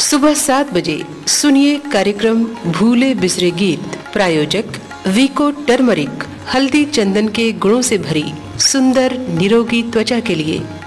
सुबह 7 बजे सुनिए कार्यक्रम भूले बिसरे गीत। प्रायोजक वीको टर्मरिक, हल्दी चंदन के गुणों से भरी सुंदर निरोगी त्वचा के लिए।